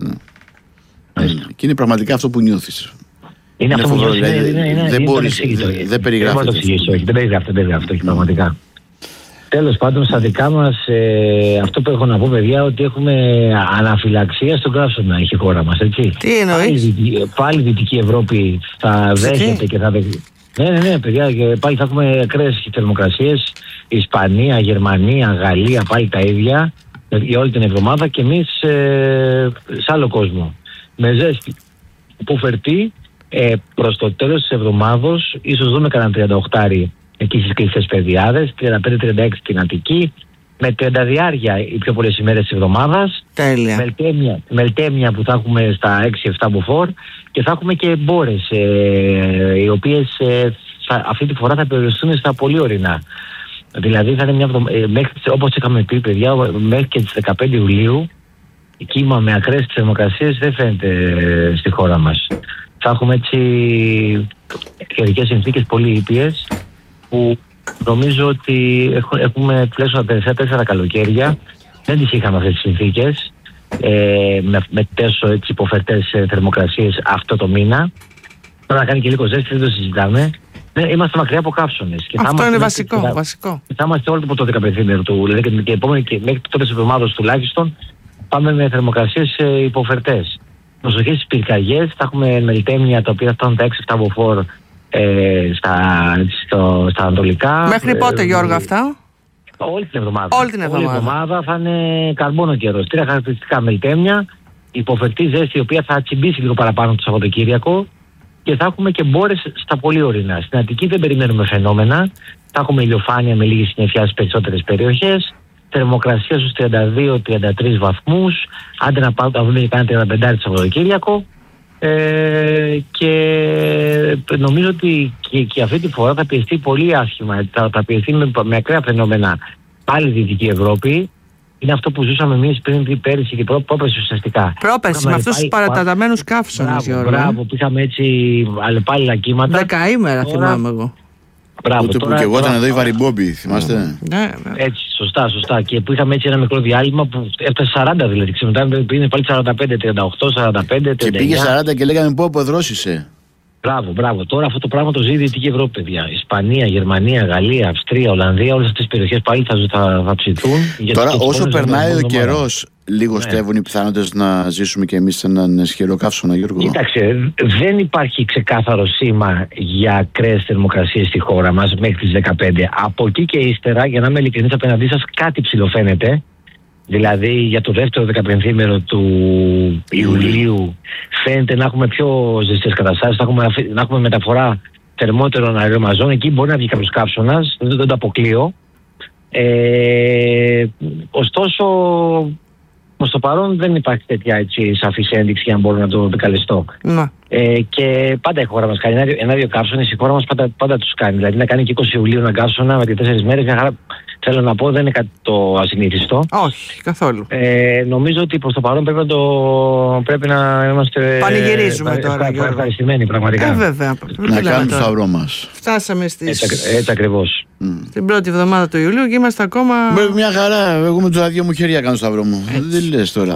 2. Και είναι πραγματικά αυτό που νιώθεις. Είναι αυτό που δεν μπορείς, δεν περιγράφεται. Δεν περιγράφεται, όχι πραγματικά. Τέλος πάντων, στα δικά μας, αυτό που έχω να πω, παιδιά, ότι έχουμε αναφυλαξία στον καύσωνα, έχει η χώρα μας, έτσι. Τι εννοείς? Πάλι Δυτική Ευρώπη θα δέχεται και θα δέχεται. Ναι, παιδιά, και πάλι θα έχουμε ακραίες θερμοκρασίες. Ισπανία, Γερμανία, Γαλλία, πάλι τα ίδια για όλη την εβδομάδα, και εμείς σε άλλο κόσμο. Με ζέστη που φερτεί προς το τέλος της εβδομάδος, ίσως δούμε κανένα 38 εκεί στις κλειστές παιδιάδες, 35-36 στην Αττική, με 30 διάρκεια οι πιο πολλές ημέρες της εβδομάδας. Τέλεια. Μελτέμια που θα έχουμε στα 6-7 μποφόρ, και θα έχουμε και μπόρες οι οποίες αυτή τη φορά θα περιοριστούν στα πολύ ορεινά. Δηλαδή θα είναι μια όπως είχαμε πει, παιδιά, μέχρι και τις 15 Ιουλίου κύμα με ακραίες θερμοκρασίες δεν φαίνεται στη χώρα μας. Θα έχουμε έτσι καιρικές συνθήκες πολύ ήπιες, που νομίζω ότι έχουμε τουλάχιστον τα τελευταία 4 καλοκαίρια. Δεν τις είχαμε αυτές τις συνθήκες, με τόσο υποφερτές θερμοκρασίες αυτό το μήνα. Τώρα να κάνει και λίγο ζέστη, δεν το συζητάμε. Είμαστε μακριά από καύσονες. Αυτό είναι βασικό. Θα είμαστε όλο το 15ήμερο του, δηλαδή και επόμενη και μέχρι τότε της εβδομάδας τουλάχιστον, πάμε με θερμοκρασίες υποφερτές. Προσοχή στις πυρκαγιές, θα έχουμε μελτέμια τα οποία φτάνουν τα 6-7 μποφόρ στα ανατολικά. Μέχρι πότε, Γιώργο, αυτά? Όλη την εβδομάδα. Όλη την εβδομάδα θα είναι καρμπόνο καιρός. 3 χαρακτηριστικά μελτέμια, υποφερτή ζέστη η οποία θα τσιμπήσει λίγο παραπάνω το Σαββατοκύριακο και θα έχουμε και μπόρες στα πολύ ωρινά. Στην Αττική δεν περιμένουμε φαινόμενα. Θα έχουμε ηλιοφάνεια με λίγη συννεφιά στις περισσότερες περιοχές. Θερμοκρασία στους 32-33 βαθμούς. Άντε να πάμε να δούμε και κάνα 35 το Σαββατοκύριακο. Και νομίζω ότι και αυτή τη φορά θα πιεστεί πολύ άσχημα. Θα πιεστεί με ακραία φαινόμενα πάλι η Δυτική Ευρώπη. Είναι αυτό που ζούσαμε εμείς πριν πέρυσι και πρόπερσι ουσιαστικά. Πρόπερσι, με αυτούς τους παραταταμένους καύσονες, Γιώργο. Μπράβο, που είχαμε έτσι αλλεπάλληλα κύματα. 10 ημέρα θυμάμαι εγώ. Μπράβο, ούτε που και εγώ ήταν εδώ η Βαριμπόμπη, θυμάστε. Ναι. Έτσι, σωστά. Και που είχαμε έτσι ένα μικρό διάλειμμα που έφτασε 40 δηλαδή. Μετά πήγαινε πάλι 45, 38, 45, 39. Και πήγε 40 και λέγαμε πω δρόσησε. Μπράβο. Τώρα αυτό το πράγμα το ζει η Δυτική Ευρώπη, παιδιά. Ισπανία, Γερμανία, Γαλλία, Αυστρία, Ολλανδία, όλες αυτές τις περιοχές πάλι θα ψηθούν. Τώρα, όσο περνάει ο καιρός, λιγοστεύουν οι πιθανότητες να ζήσουμε κι εμείς έναν ισχυρό καύσωνα, Γιώργο. Κοίταξε, δεν υπάρχει ξεκάθαρο σήμα για ακραίες θερμοκρασίες στη χώρα μας μέχρι τις 15. Από εκεί και ύστερα, για να είμαι ειλικρινής απέναντί σας, κάτι ψηλοφαίνεται. Δηλαδή για το δεύτερο 15ήμερο του Ιουλίου φαίνεται να έχουμε πιο ζεστές καταστάσεις, να έχουμε μεταφορά θερμότερων αερομαζών. Εκεί μπορεί να βγει κάποιος καύσωνας, δεν το αποκλείω. Ωστόσο, προς το παρόν δεν υπάρχει τέτοια έτσι σαφής ένδειξη για να μπορώ να το επικαλεστώ. Και πάντα η χώρα μας κάνει ένα-δύο καύσωνες, η χώρα μας πάντα τους κάνει. Δηλαδή να κάνει και 20 Ιουλίου έναν καύσωνα με 4 μέρες, μια χαρά. Θέλω να πω, δεν είναι κάτι το ασυνήθιστο. Όχι, καθόλου. Νομίζω ότι προς το παρόν πρέπει να είμαστε πανηγυρίζουμε τώρα, ευχαριστημένοι πραγματικά. Βέβαια. Να κάνουμε το σταυρό μας. Φτάσαμε έτσι ακριβώς. Την πρώτη εβδομάδα του Ιουλίου και είμαστε ακόμα. Μια χαρά. Εγώ με τα δύο μου χέρια κάνω σταυρό μου. Δεν λες τώρα.